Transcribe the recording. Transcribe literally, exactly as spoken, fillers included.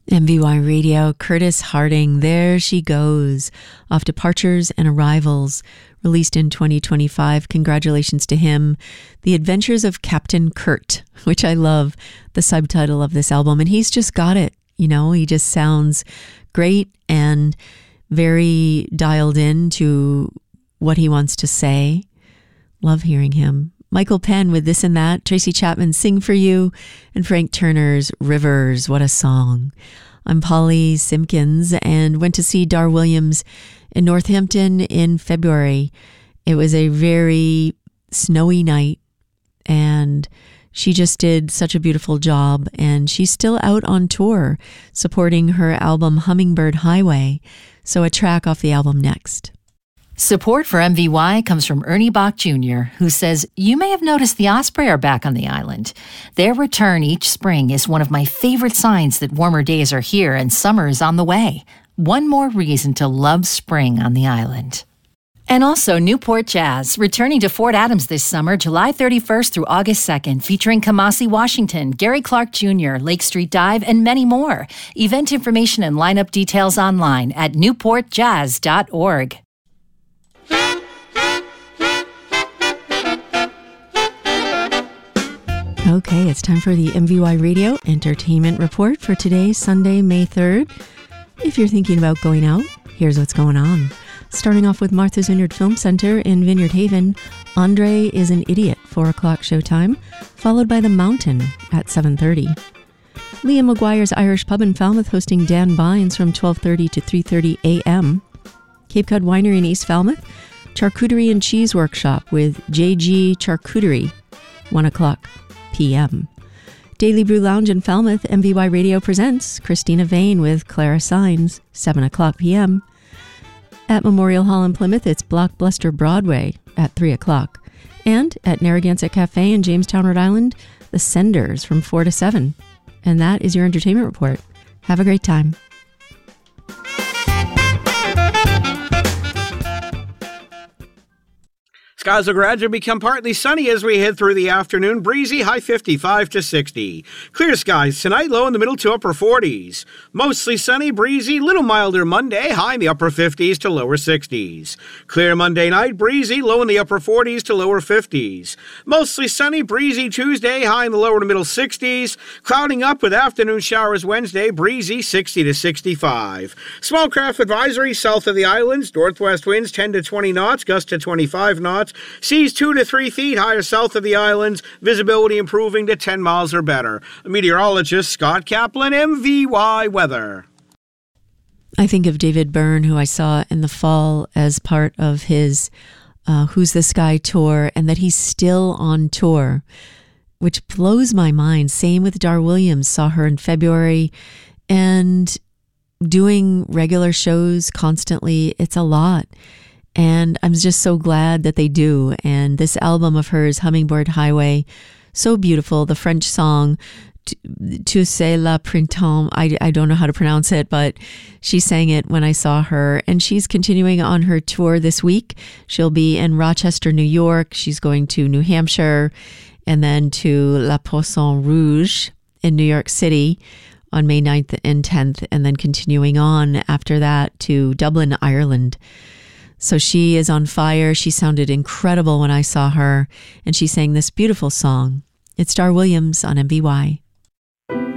M V Y Radio, Curtis Harding, There She Goes, off Departures and Arrivals, released in twenty twenty-five. Congratulations to him. The Adventures of Captain Kurt, which I love, the subtitle of this album. And he's just got it, you know, he just sounds great and very dialed in to what he wants to say. Love hearing him. Michael Penn with This and That, Tracy Chapman, Sing for You, and Frank Turner's Rivers, what a song. I'm Polly Simpkins and went to see Dar Williams in Northampton in February. It was a very snowy night and she just did such a beautiful job, and she's still out on tour supporting her album Hummingbird Highway. So a track off the album next. Support for M V Y comes from Ernie Bach Junior, who says, "You may have noticed the osprey are back on the island. Their return each spring is one of my favorite signs that warmer days are here and summer is on the way. One more reason to love spring on the island." And also Newport Jazz, returning to Fort Adams this summer, July thirty-first through August second, featuring Kamasi Washington, Gary Clark Junior, Lake Street Dive, and many more. Event information and lineup details online at newport jazz dot org. Okay, it's time for the M V Y Radio Entertainment Report for today, Sunday, May third. If you're thinking about going out, here's what's going on. Starting off with Martha's Vineyard Film Center in Vineyard Haven, Andre is an Idiot, four o'clock showtime, followed by The Mountain at seven thirty. Liam McGuire's Irish Pub in Falmouth hosting Dan Bynes from twelve thirty to three thirty a.m. Cape Cod Winery in East Falmouth, Charcuterie and Cheese Workshop with J G Charcuterie, one o'clock p.m. Daily Brew Lounge in Falmouth, M V Y Radio presents Christina Vane with Clara Signs, seven o'clock p.m. At Memorial Hall in Plymouth, it's Blockbuster Broadway at three o'clock. And at Narragansett Cafe in Jamestown, Rhode Island, The Senders from four to seven. And that is your entertainment report. Have a great time. Skies will gradually become partly sunny as we head through the afternoon. Breezy, high fifty-five to sixty. Clear skies tonight, low in the middle to upper forties. Mostly sunny, breezy, little milder Monday, high in the upper fifties to lower sixties. Clear Monday night, breezy, low in the upper forties to lower fifties. Mostly sunny, breezy Tuesday, high in the lower to middle sixties. Clouding up with afternoon showers Wednesday, breezy, sixty to sixty-five. Small craft advisory south of the islands, northwest winds ten to twenty knots, gusts to twenty-five knots. Seas two to three feet higher south of the islands. Visibility improving to ten miles or better. Meteorologist Scott Kaplan, M V Y Weather. I think of David Byrne, who I saw in the fall as part of his uh, Who's This Guy tour, and that he's still on tour, which blows my mind. Same with Dar Williams. Saw her in February and doing regular shows constantly. It's a lot. And I'm just so glad that they do. And this album of hers, Hummingbird Highway, so beautiful. The French song, Tu sais la printemps, I, I don't know how to pronounce it, but she sang it when I saw her. And she's continuing on her tour this week. She'll be in Rochester, New York. She's going to New Hampshire and then to La Poisson Rouge in New York City on May ninth and tenth, and then continuing on after that to Dublin, Ireland. So she is on fire. She sounded incredible when I saw her, and she sang this beautiful song. It's Dar Williams on M V Y.